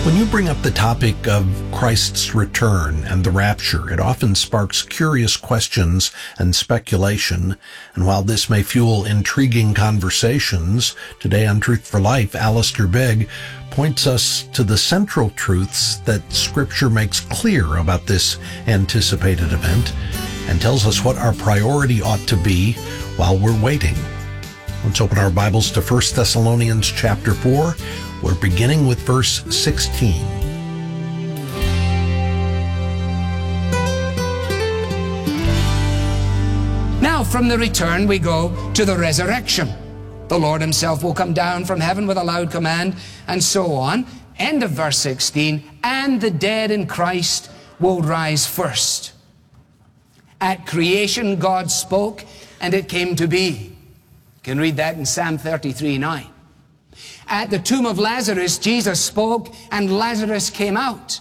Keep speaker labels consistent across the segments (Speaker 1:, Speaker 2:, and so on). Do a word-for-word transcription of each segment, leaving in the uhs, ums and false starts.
Speaker 1: When you bring up the topic of Christ's return and the rapture, it often sparks curious questions and speculation. And while this may fuel intriguing conversations, today on Truth for Life, Alistair Begg points us to the central truths that Scripture makes clear about this anticipated event and tells us what our priority ought to be while we're waiting. Let's open our Bibles to First Thessalonians chapter four. We're beginning with verse sixteen.
Speaker 2: Now from the return we go to the resurrection. The Lord himself will come down from heaven with a loud command, and so on. End of verse sixteen. And the dead in Christ will rise first. At creation God spoke, and it came to be. You can read that in Psalm thirty-three nine. At the tomb of Lazarus, Jesus spoke, and Lazarus came out.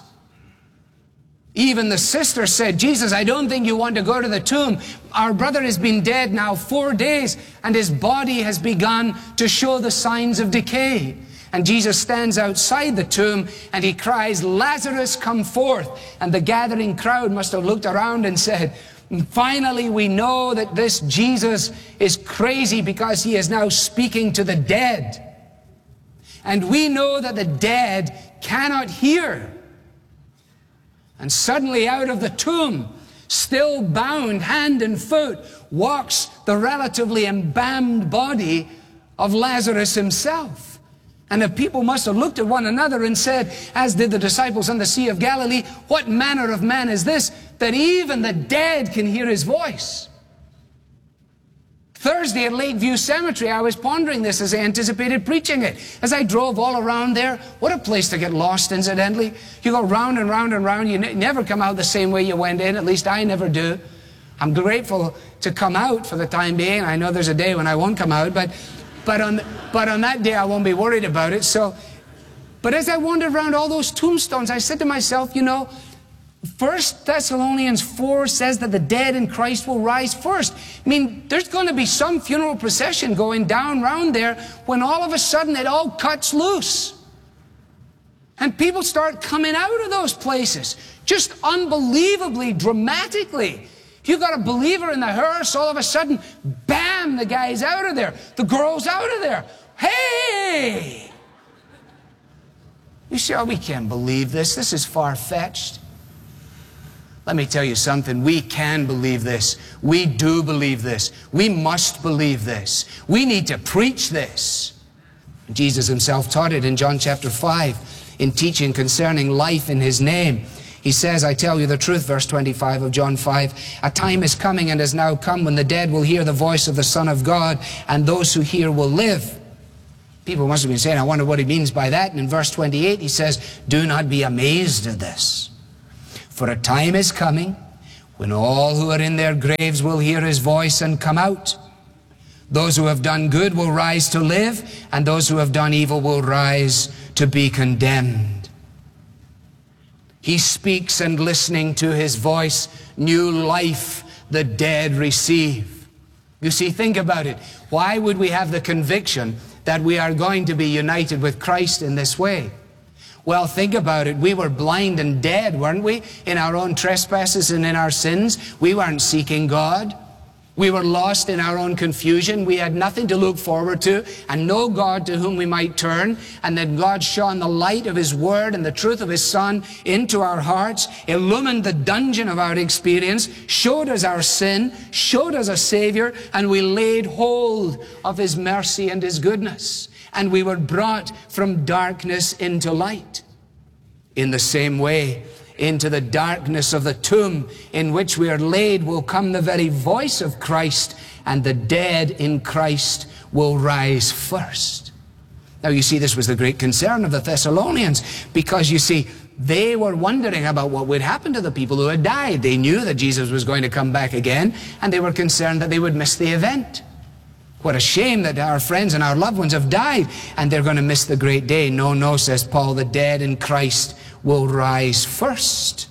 Speaker 2: Even the sister said, Jesus, I don't think you want to go to the tomb. Our brother has been dead now four days, and his body has begun to show the signs of decay. And Jesus stands outside the tomb, and he cries, Lazarus, come forth. And the gathering crowd must have looked around and said, finally we know that this Jesus is crazy because he is now speaking to the dead. And we know that the dead cannot hear. And suddenly out of the tomb, still bound hand and foot, walks the relatively embalmed body of Lazarus himself. And the people must have looked at one another and said, as did the disciples on the Sea of Galilee, what manner of man is this, that even the dead can hear his voice? Thursday at Lakeview Cemetery, I was pondering this as I anticipated preaching it. As I drove all around there, what a place to get lost, incidentally. You go round and round and round, you ne- never come out the same way you went in, at least I never do. I'm grateful to come out for the time being. I know there's a day when I won't come out, but, but, on, but on that day I won't be worried about it. So, but as I wandered around all those tombstones, I said to myself, you know, First Thessalonians four says that the dead in Christ will rise first. I mean, there's going to be some funeral procession going down round there when all of a sudden it all cuts loose. And people start coming out of those places, just unbelievably, dramatically. You've got a believer in the hearse, all of a sudden, bam, the guy's out of there. The girl's out of there. Hey! You say, oh, we can't believe this. This is far-fetched. Let me tell you something. We can believe this. We do believe this. We must believe this. We need to preach this. Jesus himself taught it in John chapter five in teaching concerning life in his name. He says, I tell you the truth, verse twenty-five of John five, a time is coming and has now come when the dead will hear the voice of the Son of God, and those who hear will live. People must have been saying, I wonder what he means by that. And in verse twenty-eight, he says, do not be amazed at this. For a time is coming when all who are in their graves will hear his voice and come out. Those who have done good will rise to live, and those who have done evil will rise to be condemned. He speaks, and listening to his voice, new life the dead receive. You see, think about it. Why would we have the conviction that we are going to be united with Christ in this way? Well, think about it. We were blind and dead, weren't we? In our own trespasses and in our sins. We weren't seeking God. We were lost in our own confusion. We had nothing to look forward to and no God to whom we might turn. And then God shone the light of his word and the truth of his Son into our hearts, illumined the dungeon of our experience, showed us our sin, showed us a Savior, and we laid hold of his mercy and his goodness. And we were brought from darkness into light. In the same way, into the darkness of the tomb in which we are laid will come the very voice of Christ, and the dead in Christ will rise first. Now you see, this was the great concern of the Thessalonians, because you see, they were wondering about what would happen to the people who had died. They knew that Jesus was going to come back again, and they were concerned that they would miss the event. What a shame that our friends and our loved ones have died, and they're going to miss the great day. No, no, says Paul, the dead in Christ will rise first.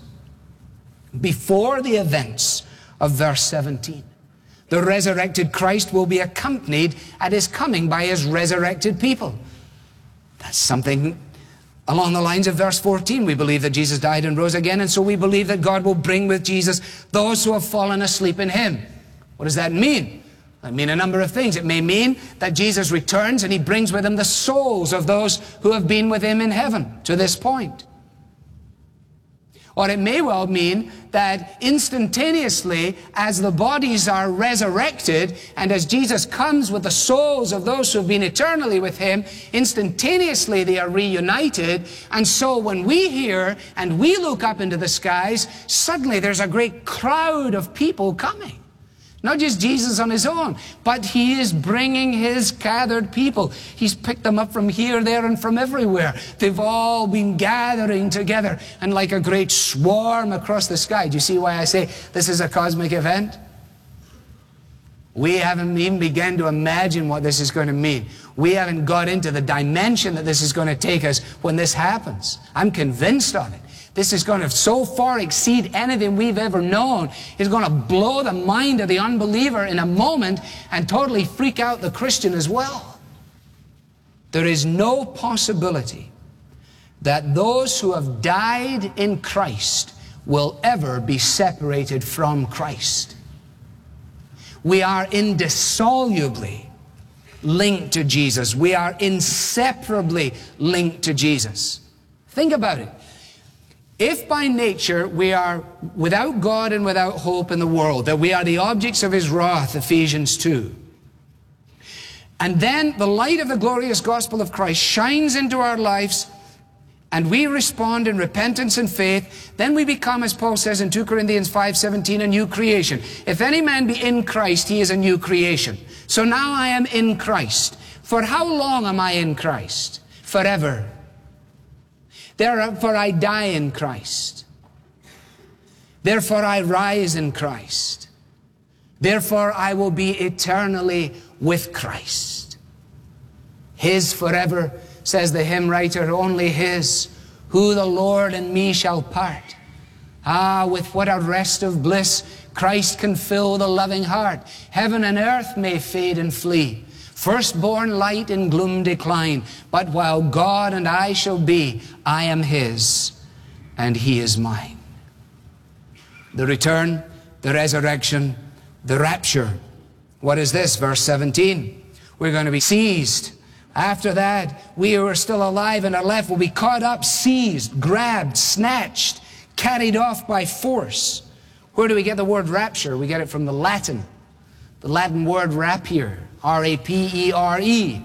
Speaker 2: Before the events of verse seventeen, the resurrected Christ will be accompanied at his coming by his resurrected people. That's something Along the lines of verse fourteen, we believe that Jesus died and rose again, and so we believe that God will bring with Jesus those who have fallen asleep in him. What does that mean? That mean a number of things. It may mean that Jesus returns and he brings with him the souls of those who have been with him in heaven to this point. Or it may well mean that instantaneously, as the bodies are resurrected, and as Jesus comes with the souls of those who have been eternally with him, instantaneously they are reunited. And so when we hear and we look up into the skies, suddenly there's a great crowd of people coming. Not just Jesus on his own, but he is bringing his gathered people. He's picked them up from here, there, and from everywhere. They've all been gathering together, and like a great swarm across the sky. Do you see why I say this is a cosmic event? We haven't even begun to imagine what this is going to mean. We haven't got into the dimension that this is going to take us when this happens. I'm convinced of it. This is going to so far exceed anything we've ever known. It's going to blow the mind of the unbeliever in a moment and totally freak out the Christian as well. There is no possibility that those who have died in Christ will ever be separated from Christ. We are indissolubly linked to Jesus. We are inseparably linked to Jesus. Think about it. If by nature we are without God and without hope in the world, that we are the objects of his wrath, Ephesians two, and then the light of the glorious gospel of Christ shines into our lives, and we respond in repentance and faith, then we become, as Paul says in two Corinthians five seventeen, a new creation. If any man be in Christ, he is a new creation. So now I am in Christ. For how long am I in Christ? Forever. Therefore I die in Christ. Therefore I rise in Christ. Therefore I will be eternally with Christ. His forever, says the hymn writer, only his, who the Lord and me shall part. Ah, with what a rest of bliss Christ can fill the loving heart. Heaven and earth may fade and flee, firstborn light in gloom decline, but while God and I shall be, I am his, and he is mine. The return, the resurrection, the rapture. What is this? Verse seventeen. We're going to be seized. After that, we who are still alive and are left will be caught up, seized, grabbed, snatched, carried off by force. Where do we get the word rapture? We get it from the Latin. The Latin word rapere, R A P E R E.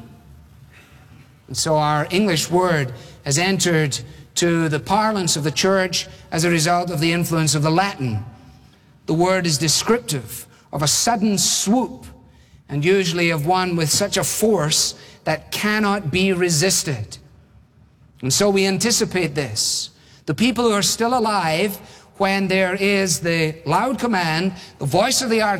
Speaker 2: And so our English word has entered to the parlance of the church as a result of the influence of the Latin. The word is descriptive of a sudden swoop, and usually of one with such a force that cannot be resisted. And so we anticipate this. The people who are still alive, when there is the loud command, the voice of the archangel,